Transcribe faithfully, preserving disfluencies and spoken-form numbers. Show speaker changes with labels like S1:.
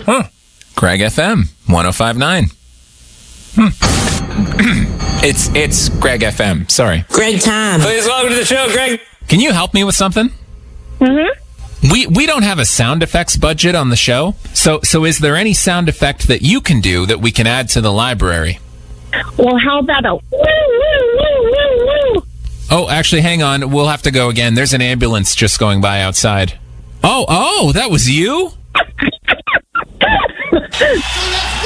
S1: Huh. Greg F M, one oh five point nine. Hmm. it's it's Greg F M. Sorry.
S2: Greg time.
S3: Please welcome to the show, Greg.
S1: Can you help me with something?
S4: Mm-hmm.
S1: We we don't have a sound effects budget on the show. So so is there any sound effect that you can do that we can add to the library?
S4: Well, how about a woo, woo, woo, woo, woo?
S1: Oh, actually, hang on. We'll have to go again. There's an ambulance just going by outside. Oh, oh, that was you?